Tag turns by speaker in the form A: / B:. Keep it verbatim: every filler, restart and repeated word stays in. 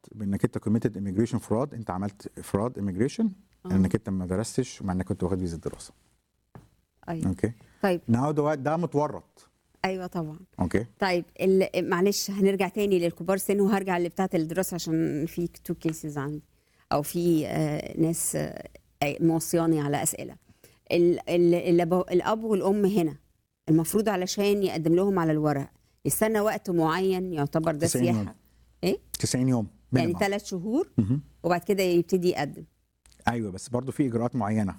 A: بانك انت كوميتد ايميجريشن فراد، انت عملت فراد ايميجريشن
B: آه.
A: انك انت ما درستش مع انك كنت واخد فيزا دراسه.
B: ايوه
A: اوكي.
B: طيب
A: ناو ده ده متورط.
B: ايوه طبعا.
A: اوكي.
B: طيب ال- معلش هنرجع تاني للكبار سن وهرجع لبتاعه الدراسه عشان في تو كيسز عندي او في آه ناس آه موصياني على اسئله. ال- ال- الأب الاب والام هنا المفروض علشان يقدم لهم على الورق يستنى وقت معين يعتبر ده
A: تسعين يوم.
B: سياحه. ايه
A: تسعين يوم
B: يعني
A: minimum.
B: ثلاث شهور
A: مهم.
B: وبعد كده يبتدي يقدم.
A: ايوه بس برضو في اجراءات معينه.